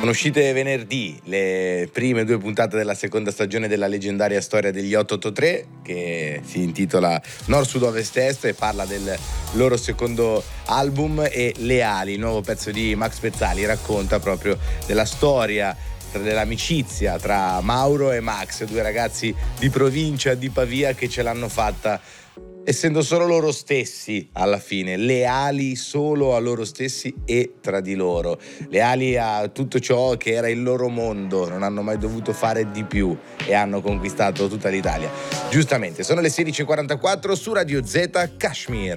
Sono uscite venerdì le prime 2 puntate della seconda stagione della leggendaria storia degli 883, che si intitola Nord, Sud, Ovest, Est e parla del loro secondo album, e Leali, il nuovo pezzo di Max Pezzali, racconta proprio della storia, dell'amicizia tra Mauro e Max, 2 ragazzi di provincia di Pavia che ce l'hanno fatta essendo solo loro stessi, alla fine leali solo a loro stessi e tra di loro, leali a tutto ciò che era il loro mondo, non hanno mai dovuto fare di più e hanno conquistato tutta l'Italia. Giustamente, sono le 16:44 su Radio Z Kashmir.